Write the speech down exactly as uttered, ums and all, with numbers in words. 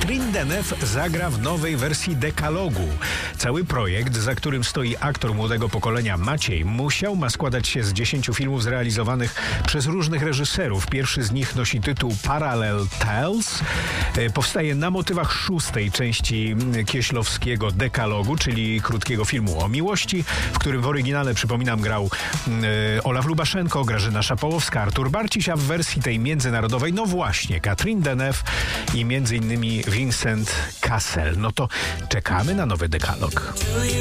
Catherine Deneuve zagra w nowej wersji Dekalogu. Cały projekt, za którym stoi aktor młodego pokolenia Maciej Musiał, ma składać się z dziesięciu filmów zrealizowanych przez różnych reżyserów. Pierwszy z nich nosi tytuł Parallel Tales. Powstaje na motywach szóstej części kieślowskiego Dekalogu, czyli krótkiego filmu o miłości, w którym w oryginale, przypominam, grał e, Olaf Lubaszenko, Grażyna Szapołowska, Artur Barciś, a w wersji tej międzynarodowej, no właśnie, Catherine Deneuve i między innymi Vincent Cassel. No to czekamy na nowy Dekalog.